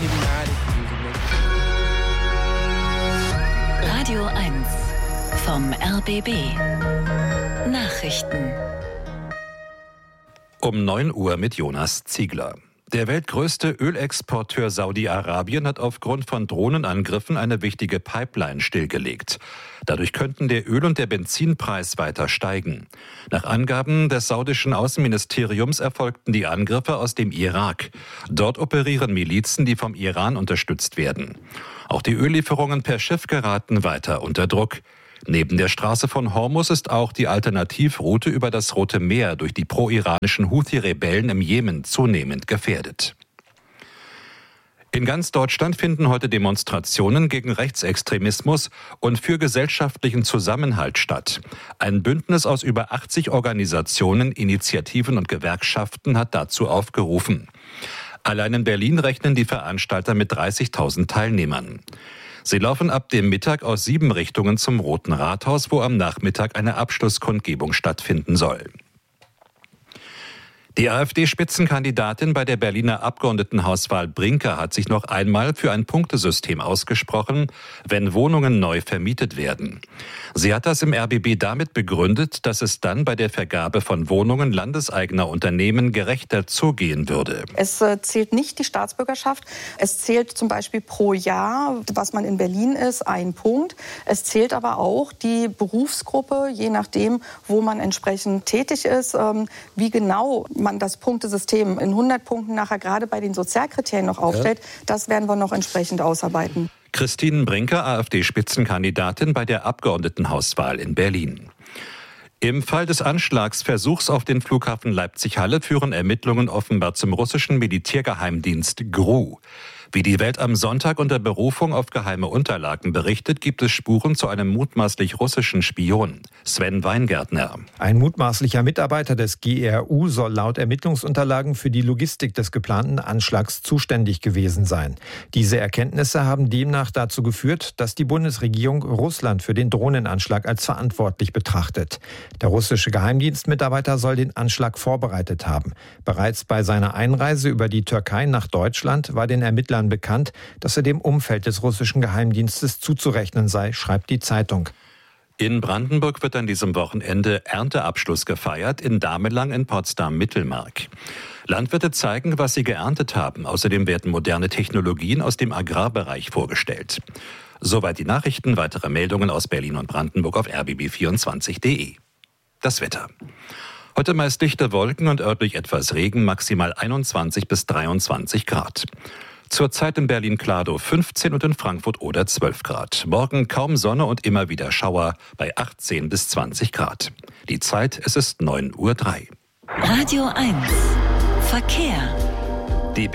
Radio 1 vom RBB. Nachrichten. Um 9 Uhr mit Jonas Ziegler. Der weltgrößte Ölexporteur Saudi-Arabien hat aufgrund von Drohnenangriffen eine wichtige Pipeline stillgelegt. Dadurch könnten der Öl- und der Benzinpreis weiter steigen. Nach Angaben des saudischen Außenministeriums erfolgten die Angriffe aus dem Irak. Dort operieren Milizen, die vom Iran unterstützt werden. Auch die Öllieferungen per Schiff geraten weiter unter Druck. Neben der Straße von Hormuz ist auch die Alternativroute über das Rote Meer durch die pro-iranischen Houthi-Rebellen im Jemen zunehmend gefährdet. In ganz Deutschland finden heute Demonstrationen gegen Rechtsextremismus und für gesellschaftlichen Zusammenhalt statt. Ein Bündnis aus über 80 Organisationen, Initiativen und Gewerkschaften hat dazu aufgerufen. Allein in Berlin rechnen die Veranstalter mit 30.000 Teilnehmern. Sie laufen ab dem Mittag aus 7 Richtungen zum Roten Rathaus, wo am Nachmittag eine Abschlusskundgebung stattfinden soll. Die AfD-Spitzenkandidatin bei der Berliner Abgeordnetenhauswahl Brinker hat sich noch einmal für ein Punktesystem ausgesprochen, wenn Wohnungen neu vermietet werden. Sie hat das im RBB damit begründet, dass es dann bei der Vergabe von Wohnungen landeseigener Unternehmen gerechter zugehen würde. Es zählt nicht die Staatsbürgerschaft. Es zählt zum Beispiel pro Jahr, was man in Berlin ist, 1 Punkt. Es zählt aber auch die Berufsgruppe, je nachdem, wo man entsprechend tätig ist, wie genau man das Punktesystem in 100 Punkten nachher gerade bei den Sozialkriterien noch aufstellt, das werden wir noch entsprechend ausarbeiten. Christine Brinker, AfD-Spitzenkandidatin bei der Abgeordnetenhauswahl in Berlin. Im Fall des Anschlagsversuchs auf den Flughafen Leipzig-Halle führen Ermittlungen offenbar zum russischen Militärgeheimdienst GRU. Wie die Welt am Sonntag unter Berufung auf geheime Unterlagen berichtet, gibt es Spuren zu einem mutmaßlich russischen Spion. Sven Weingärtner. Ein mutmaßlicher Mitarbeiter des GRU soll laut Ermittlungsunterlagen für die Logistik des geplanten Anschlags zuständig gewesen sein. Diese Erkenntnisse haben demnach dazu geführt, dass die Bundesregierung Russland für den Drohnenanschlag als verantwortlich betrachtet. Der russische Geheimdienstmitarbeiter soll den Anschlag vorbereitet haben. Bereits bei seiner Einreise über die Türkei nach Deutschland war den Ermittlern bekannt, dass er dem Umfeld des russischen Geheimdienstes zuzurechnen sei, schreibt die Zeitung. In Brandenburg wird an diesem Wochenende Ernteabschluss gefeiert, in Damelang in Potsdam-Mittelmark. Landwirte zeigen, was sie geerntet haben. Außerdem werden moderne Technologien aus dem Agrarbereich vorgestellt. Soweit die Nachrichten. Weitere Meldungen aus Berlin und Brandenburg auf rbb24.de. Das Wetter. Heute meist dichte Wolken und örtlich etwas Regen, maximal 21 bis 23 Grad. Zurzeit in Berlin-Kladow 15 und in Frankfurt-Oder 12 Grad. Morgen kaum Sonne und immer wieder Schauer bei 18 bis 20 Grad. Die Zeit, es ist 9:03 Uhr. Radio 1 Verkehr. Die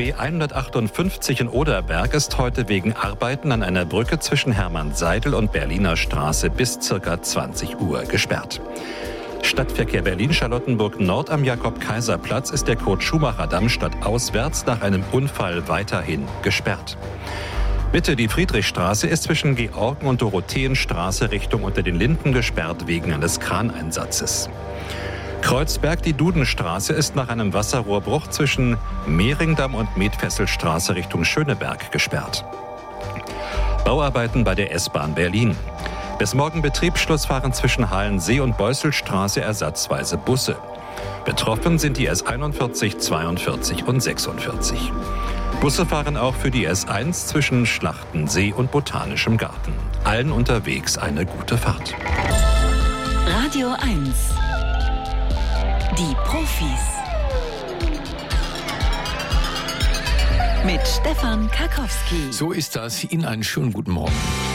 B158 in Oderberg ist heute wegen Arbeiten an einer Brücke zwischen Hermann-Seidel und Berliner Straße bis ca. 20 Uhr gesperrt. Stadtverkehr Berlin-Charlottenburg-Nord am Jakob-Kaiser-Platz ist der Kurt-Schumacher-Damm stadtauswärts nach einem Unfall weiterhin gesperrt. Mitte die Friedrichstraße ist zwischen Georgen- und Dorotheenstraße Richtung unter den Linden gesperrt wegen eines Kraneinsatzes. Kreuzberg, die Dudenstraße ist nach einem Wasserrohrbruch zwischen Mehringdamm und Medfesselstraße Richtung Schöneberg gesperrt. Bauarbeiten bei der S-Bahn Berlin. Bis morgen Betriebsschluss fahren zwischen Halensee und Beusselstraße ersatzweise Busse. Betroffen sind die S41, 42 und 46. Busse fahren auch für die S1 zwischen Schlachtensee und Botanischem Garten. Allen unterwegs eine gute Fahrt. Radio 1 Die Profis mit Stefan Karkowski. So ist das. Ihnen einen schönen guten Morgen.